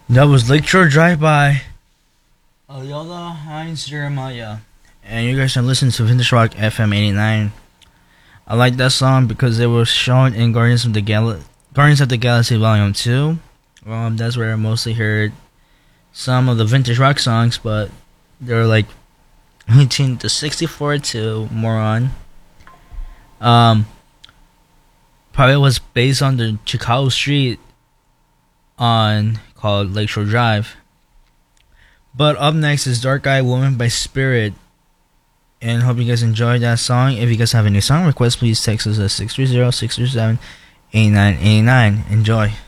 That was Lakeshore Drive-By, Ayola Hines Jeremiah. And you guys can listen to Vintage Rock FM 89. I like that song because it was shown in Guardians of the Galaxy Volume 2. That's where I mostly heard some of the Vintage Rock songs, but they're like between the 64 to more on. Probably was based on the Chicago Street on called Lakeshore Drive. But up next is Dark Eyed Woman by Spirit. And hope you guys enjoyed that song. If you guys have any song requests, please text us at 630-637-8989. Enjoy.